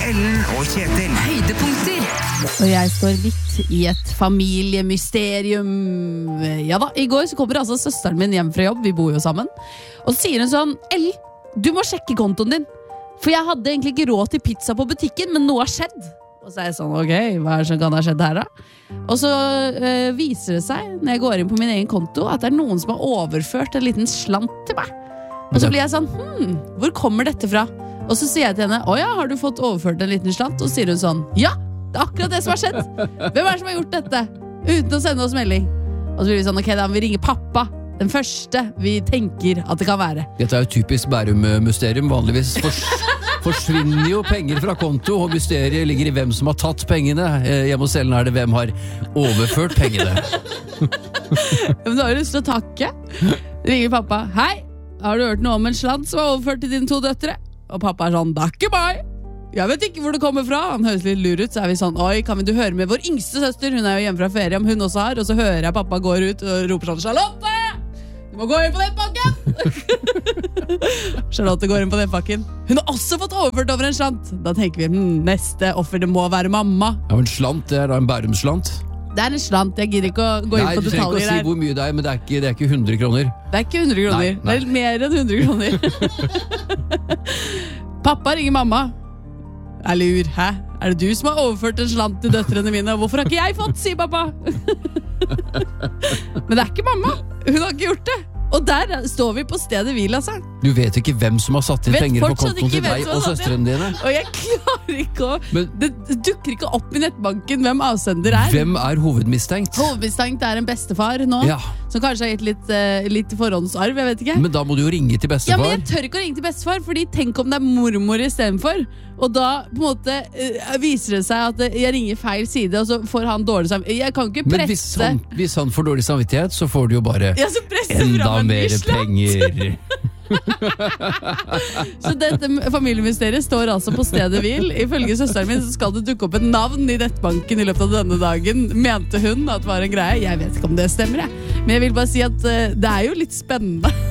Ellen og Kjetil. Høydepunkter. Og jeg står midt i et familiemysterium. Ja da, i går så kommer altså søsteren min hjem fra jobb, vi bor jo sammen. Og så sier hun sånn, Ellen, du må sjekke kontoen din. For jeg hadde egentlig ikke råd til pizza på butikken, men noe har skjedd. Og så er jeg sånn, ok, hva er det som kan ha skjedd her da? Og så viser det seg, når jeg går inn på min egen konto, at det er noen som har overført en liten slant til meg. Og så blir jeg sånn, hvor kommer dette fra? Og så sier jeg til henne, åja, har du fått overført en liten slant? Og så sier hun sånn, ja, det er akkurat det som har skjedd. Hvem er det som har gjort dette? Uten å sende oss melding. Og så blir vi sånn, ok, da må vi ringe pappa. Den første vi tenker at det kan være. Dette er jo typisk Bærum-mysterium. Vanligvis forsvinner jo penger fra konto, og mysteriet ligger i hvem som har tatt pengene. Hjemme hos Ellen er det hvem har overført pengene. Men da har jeg lyst til å takke. Ringer pappa, hei, har du hørt noe om en slant som har overført til dine 2 døtre? Og pappa er sånn, det er ikke meg. Jeg vet ikke hvor det kommer fra. Han høres litt lur ut, så er vi sånn, oi, kan du høre med vår yngste søster? Hun er jo hjemme fra ferie, om hun også har. Og så hører jeg pappa går ut og roper sånn, Charlotte! Du må gå inn på nettbanken! Charlotte går inn på nettbanken. Hun har også fått overført over en slant. Da tenker vi, neste offer, det må være mamma. Ja, en slant, det er da en Bærum-slant. Det er en slant, jeg gidder ikke å gå inn på detaljer. Nei, du trenger ikke å si hvor mye det er, men det er ikke 100 kroner. Det er ikke 100 kroner, nei. Det er mer enn 100 kroner. Pappa ringer mamma. Jeg lurer, hæ? Er det du som har overført en slant til døtrene mine? Hvorfor har ikke jeg fått, sier pappa. Men det er ikke mamma. Hun har ikke gjort det. Og der står vi på stedet hvil, altså. Du vet ikke hvem som har satt inn penger på kontoen til deg og søstrene dine. Og jeg klarer ikke å... Det dukker ikke opp i nettbanken hvem avsender er. Hvem er hovedmistenkt? Hovedmistenkt er en bestefar nå, som kanskje har gitt litt forhåndsarv, jeg vet ikke. Men da må du jo ringe til bestefar. Ja, men jeg tør ikke å ringe til bestefar, fordi tenk om det er mormor i stedet for. Og da på en måte viser det seg at jeg ringer feil side, og så får han dårlig samvittighet. Jeg kan ikke presse... Men hvis han får dårlig samvittighet, så får du jo bare enda mer penger. Så dette familiemysteriet står altså på stedet hvil. Ifølge søsteren min så skal det dukke opp et navn i nettbanken i løpet av denne dagen. Mente hun at det var en greie. Jeg vet ikke om det stemmer, jeg. Men jeg vil bare si at det er jo litt spennende.